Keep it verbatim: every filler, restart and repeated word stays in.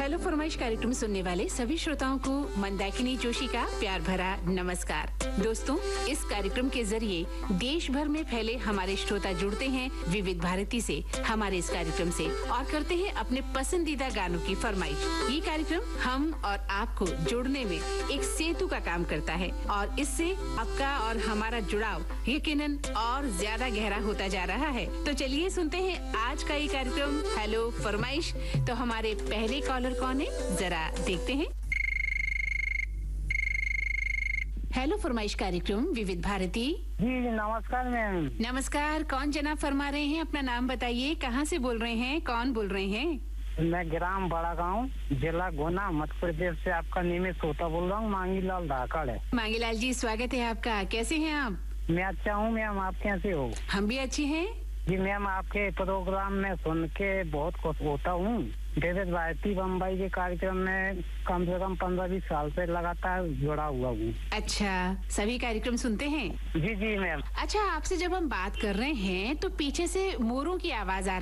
Hello फरमाइश कार्यक्रम सुनने वाले सभी श्रोताओं को मंदाकिनी जोशी का प्यार भरा नमस्कार। दोस्तों, इस कार्यक्रम के जरिए देश भर में फैले हमारे श्रोता जुड़ते हैं विविध भारती से, हमारे इस कार्यक्रम से, और करते हैं अपने पसंदीदा गानों की फरमाइश। ये कार्यक्रम हम और आपको जोड़ने में एक सेतु का काम करता है और इससे आपका और हमारा जुड़ाव यकीनन और ज्यादा गहरा होता जा रहा है। तो चलिए सुनते हैं आज का ये कार्यक्रम हेलो फरमाइश। तो हमारे पहले कॉलर कौन है, जरा देखते हैं। हेलो फरमाइश कार्यक्रम विविध भारती। जी नमस्कार मैम। नमस्कार, कौन जनाब फरमा रहे हैं? अपना नाम बताइए, कहाँ से बोल रहे हैं, कौन बोल रहे हैं? मैं ग्राम बड़ा गांव, जिला गुना, मध्य प्रदेश से आपका नियमित श्रोता बोल रहा हूँ, मांगीलाल धाकड़ है। मांगीलाल जी, स्वागत है आपका। कैसे हैं आप? मैं अच्छा हूँ मैम, आप कैसे हो? हम भी अच्छे हैं जी मैम, आपके प्रोग्राम में सुन के बहुत खुश होता हूँ। विविध भारती बम्बई के कार्यक्रम में कम से कम पंद्रह बीस साल से लगातार जुड़ा हुआ हूँ। अच्छा, सभी कार्यक्रम सुनते हैं? जी जी मैम। अच्छा, आपसे जब हम बात कर रहे हैं तो पीछे से मोरों की आवाज आ